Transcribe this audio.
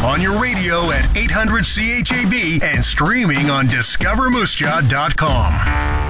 on your radio at 800 CHAB and streaming on discovermusja.com.